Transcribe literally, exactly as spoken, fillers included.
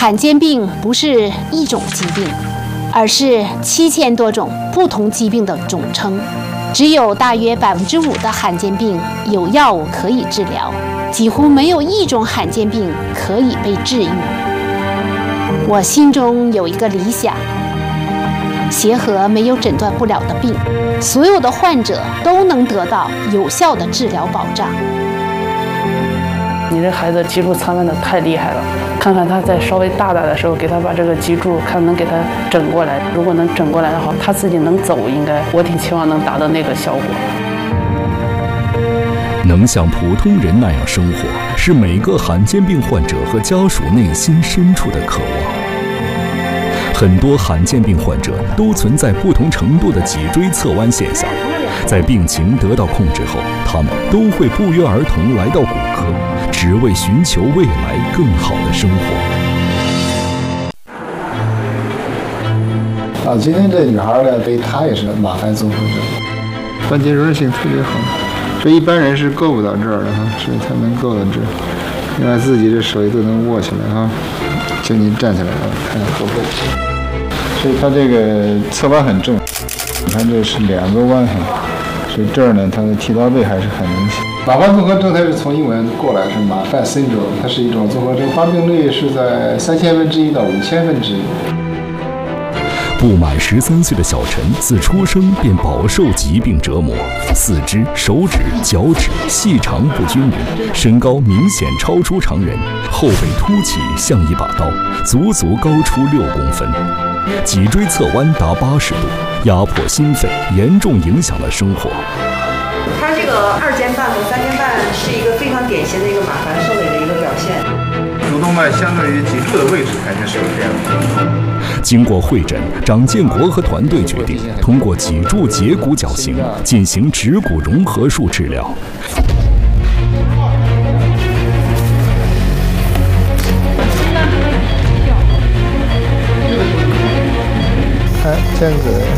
罕见病不是一种疾病，而是七千多种不同疾病的总称。只有大约百分之五的罕见病有药物可以治疗，几乎没有一种罕见病可以被治愈。我心中有一个理想，协和没有诊断不了的病，所有的患者都能得到有效的治疗保障。 你这孩子脊柱侧弯的太厉害了，看看他在稍微大大的时候，给他把这个脊柱看能给他整过来。如果能整过来的话，他自己能走，应该我挺期望能达到那个效果。 能像普通人那样生活，是每个罕见病患者和家属内心深处的渴望。很多罕见病患者都存在不同程度的脊椎侧弯现象，在病情得到控制后，他们都会不约而同来到骨科，只为寻求未来更好的生活。 啊，今天这女孩呢，对她也是马凡综合症，关节柔韧性特别好，这一般人是够不到这儿的哈，所以她能够到这儿。另外自己这手也都能握起来哈，就你站起来啊，看够不够？所以她这个侧弯很正，你看这是两个弯哈，所以这儿呢，它的剃刀背还是很明显。马凡综合征它是从英文过来，是马凡 syndrome， 它是一种综合征，发病率是在三千分之一到五千分之一。 不满十三岁的小陈自出生便饱受疾病折磨，四肢、手指、脚趾细长不均匀，身高明显超出常人，后背凸起像一把刀，足足高出六公分，脊椎侧弯达八十度，压迫心肺，严重影响了生活。 它这个二尖瓣和三尖瓣是一个非常典型的一个马凡受累的一个表现。 主动脉相对于脊柱的位置肯定是有这样的。 经过会诊，张建国和团队决定通过脊柱截骨矫形进行指骨融合术治疗。 看这样子